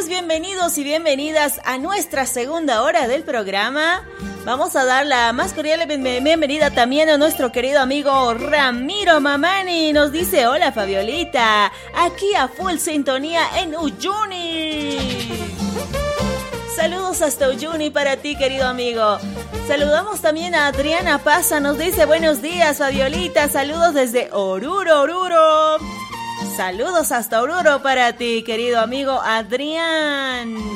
noches, bienvenidos y bienvenidas a nuestra segunda hora del programa. Vamos a dar la más cordial bienvenida también a nuestro querido amigo Ramiro Mamani. Nos dice, hola Fabiolita, aquí a full sintonía en Uyuni. Saludos hasta Uyuni para ti, querido amigo. Saludamos también a Adriana Paza, nos dice, buenos días Fabiolita, saludos desde Oruro. Saludos hasta Oruro para ti, querido amigo Adrián.